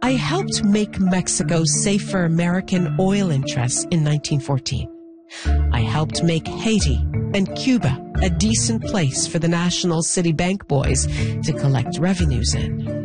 I helped make Mexico safe for American oil interests in 1914. I helped make Haiti and Cuba a decent place for the National City Bank boys to collect revenues in.